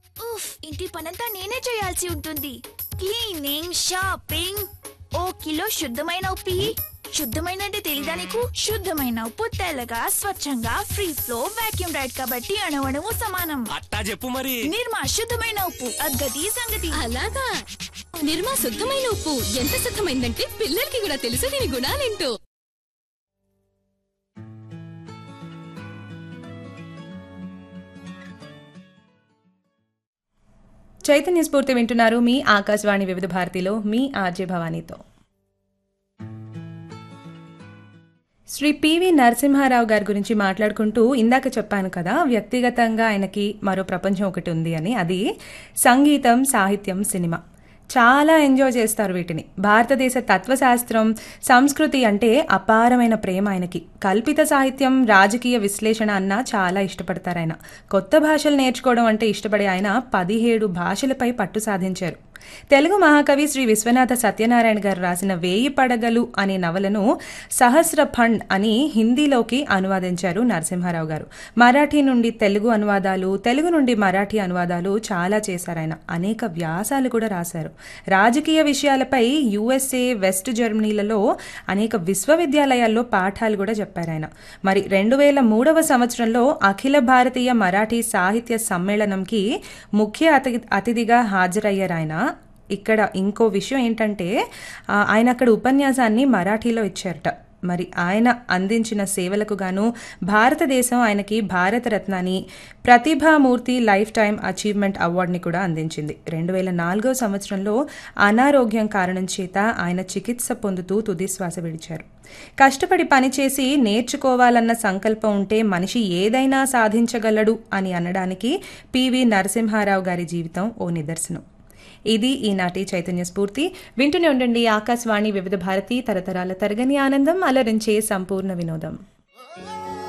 ఉఫ్, ఇంటి పనంతా నేనే చేయాల్సి ఉంటుంది. క్లీనింగ్, షాపింగ్, ఓ కిలో శుద్ధమైన ఉప్పు ఇయ్యి. శుద్ధమైన అంటే తెలీదా నీకు? శుద్ధమైన ఉప్పు తెల్లగా స్వచ్ఛంగా ఫ్రీ ఫ్లో వాక్యూమ్ రైడ్ కాబట్టి అణువణువు సమానం. అట్టా చెప్పు మరి. నిర్మా శుద్ధమైన ఉప్పు, అగ్గది సంగతి. అలాగా నిర్మా శుద్ధమైన ఉప్పు ఎంత శుద్ధమైందంటే పిల్లలకి కూడా తెలుసు దీని గుణాలేంటో. చైతన్య స్ఫూర్తి వింటున్నారు మీ ఆకాశవాణి వివిధ భారతిలో మీ ఆర్జే భవానీతో. శ్రీ పివి నరసింహారావు గారి గురించి మాట్లాడుకుంటూ ఇందాక చెప్పాను కదా, వ్యక్తిగతంగా ఆయనకి మరో ప్రపంచం ఒకటి ఉంది అని. అది సంగీతం, సాహిత్యం, సినిమా. చాలా ఎంజాయ్ చేస్తారు వీటిని. భారతదేశ తత్వశాస్త్రం, సంస్కృతి అంటే అపారమైన ప్రేమ ఆయనకి. కల్పిత సాహిత్యం, రాజకీయ విశ్లేషణ అన్నా చాలా ఇష్టపడతారు ఆయన. కొత్త భాషలు నేర్చుకోవడం అంటే ఇష్టపడే ఆయన 17 భాషలపై పట్టు సాధించారు. తెలుగు మహాకవి శ్రీ విశ్వనాథ సత్యనారాయణ గారు రాసిన 1000 పడగలు అనే నవలను సహస్ర ఫండ్ అని హిందీలోకి అనువాదించారు నరసింహారావు గారు. మరాఠీ నుండి తెలుగు అనువాదాలు, తెలుగు నుండి మరాఠీ అనువాదాలు చాలా చేశారు ఆయన. అనేక వ్యాసాలు కూడా రాశారు. రాజకీయ విషయాలపై USA, వెస్ట్ జర్మనీలలో అనేక విశ్వవిద్యాలయాల్లో పాఠాలు కూడా చెప్పారు ఆయన. మరి 2003వ సంవత్సరంలో అఖిల భారతీయ మరాఠీ సాహిత్య సమ్మేళనంకి ముఖ్య అతిథిగా హాజరయ్యారు ఆయన. ఇక్కడ ఇంకో విషయం ఏంటంటే, ఆయన అక్కడ ఉపన్యాసాన్ని మరాఠీలో ఇచ్చారట. మరి ఆయన అందించిన సేవలకు గాను భారతదేశం ఆయనకి భారతరత్నాన్ని, ప్రతిభామూర్తి లైఫ్ టైమ్ అచీవ్మెంట్ అవార్డుని కూడా అందించింది. 2004వ సంవత్సరంలో అనారోగ్యం కారణం చేత ఆయన చికిత్స పొందుతూ తుదిశ్వాస విడిచారు. కష్టపడి పనిచేసి నేర్చుకోవాలన్న సంకల్పం ఉంటే మనిషి ఏదైనా సాధించగలడు అని అనడానికి పివి నరసింహారావు గారి జీవితం ఓ నిదర్శనం. ఇది ఈనాటి చైతన్య స్ఫూర్తి. వింటూనే ఉండండి ఆకాశవాణి వివిధ భారతి, తరతరాల తరగని ఆనందం, అలరించే సంపూర్ణ వినోదం.